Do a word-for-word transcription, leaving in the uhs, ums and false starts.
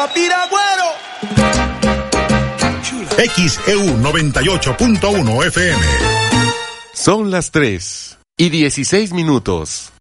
¡La Piragüero! X E U noventa y ocho punto uno F M. Son las tres y dieciséis minutos.